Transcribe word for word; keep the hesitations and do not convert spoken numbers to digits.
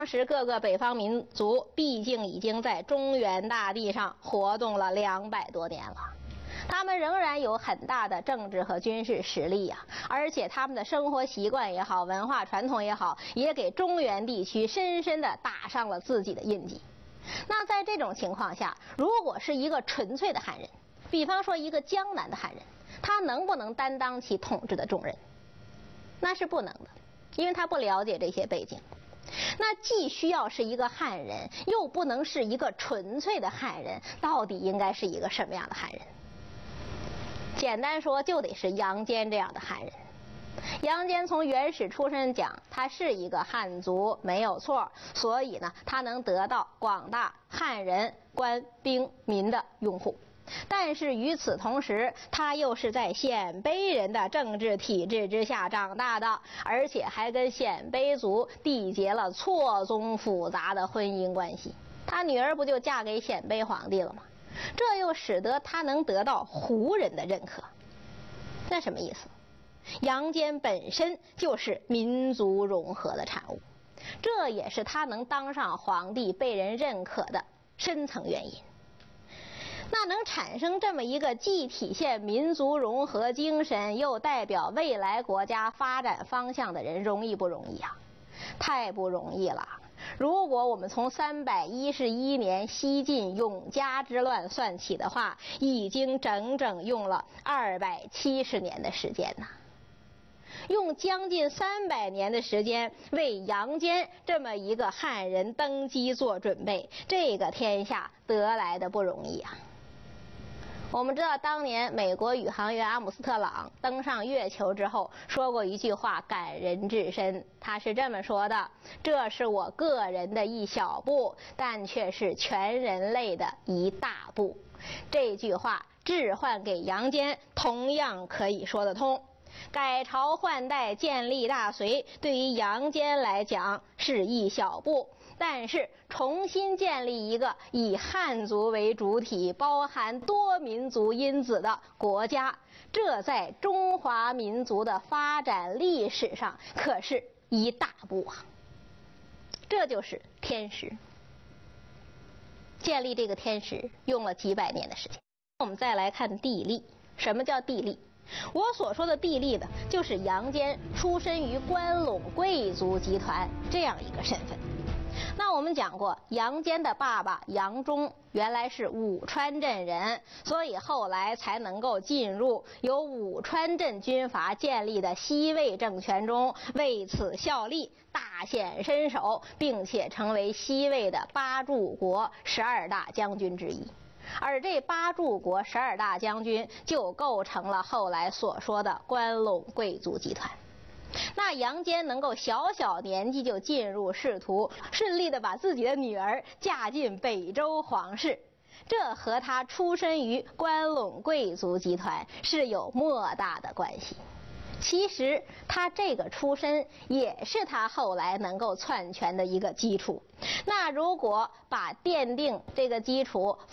当时各个北方民族毕竟已经在中原大地上活动了两百多年了，他们仍然有很大的政治和军事实力呀、啊，而且他们的生活习惯也好，文化传统也好，也给中原地区深深地打上了自己的印记。那在这种情况下，如果是一个纯粹的汉人，比方说一个江南的汉人，他能不能担当起统治的重任？那是不能的，因为他不了解这些背景。那既需要是一个汉人，又不能是一个纯粹的汉人，到底应该是一个什么样的汉人？简单说，就得是杨坚这样的汉人。杨坚从原始出身讲，他是一个汉族，没有错，所以呢，他能得到广大汉人官兵民的拥护。但是与此同时，他又是在鲜卑人的政治体制之下长大的，而且还跟鲜卑族缔结了错综复杂的婚姻关系。他女儿不就嫁给鲜卑皇帝了吗？这又使得他能得到胡人的认可。那什么意思？杨坚本身就是民族融合的产物，这也是他能当上皇帝被人认可的深层原因。那能产生这么一个既体现民族融合精神，又代表未来国家发展方向的人，容易不容易啊？太不容易了。如果我们从三百一十一年西晋永嘉之乱算起的话，已经整整用了二百七十年的时间呢。用将近三百年的时间为杨坚这么一个汉人登基做准备，这个天下得来的不容易啊。我们知道当年美国宇航员阿姆斯特朗登上月球之后说过一句话，感人至深。他是这么说的：这是我个人的一小步，但却是全人类的一大步。这句话置换给杨坚同样可以说得通。改朝换代建立大隋对于杨坚来讲是一小步，但是重新建立一个以汉族为主体包含多民族因子的国家，这在中华民族的发展历史上可是一大步啊。这就是天时，建立这个天时用了几百年的时间。我们再来看地利。什么叫地利？我所说的地利呢，就是杨坚出身于关陇贵族集团这样一个身份。那我们讲过，杨坚的爸爸杨忠原来是武川镇人，所以后来才能够进入由武川镇军阀建立的西魏政权中，为此效力，大显身手，并且成为西魏的八柱国十二大将军之一。而这八柱国十二大将军就构成了后来所说的关陇贵族集团。那杨坚能够小小年纪就进入仕途，顺利的把自己的女儿嫁进北周皇室，这和他出身于关陇贵族集团是有莫大的关系。其实他这个出身也是他后来能够篡权的一个基础。那如果把奠定这个基础